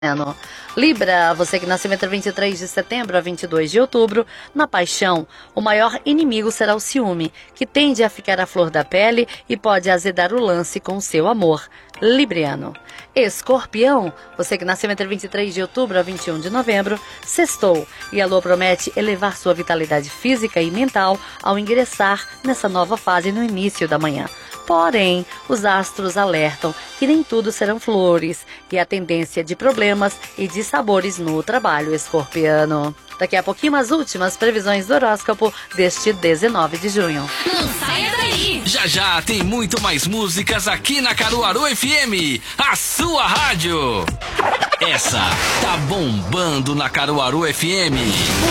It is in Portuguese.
Libra, você que nasceu entre 23 de setembro a 22 de outubro, na paixão, o maior inimigo será o ciúme, que tende a ficar à flor da pele e pode azedar o lance com seu amor. Libriano. Escorpião, você que nasceu entre 23 de outubro a 21 de novembro, sextou, e a lua promete elevar sua vitalidade física e mental ao ingressar nessa nova fase no início da manhã. Porém, os astros alertam que nem tudo serão flores e a tendência de problemas e dissabores no trabalho escorpiano. Daqui a pouquinho, as últimas previsões do horóscopo deste 19 de junho. Não saia daí! Já já tem muito mais músicas aqui na Caruaru FM, a sua rádio. Essa tá bombando na Caruaru FM.